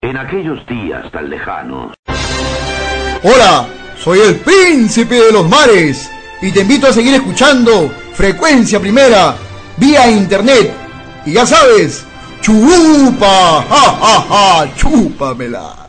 En aquellos días tan lejanos. Hola, soy el príncipe de los mares y te invito a seguir escuchando Frecuencia Primera vía internet. Y ya sabes, chupa, ja, ja, ja, chúpamela.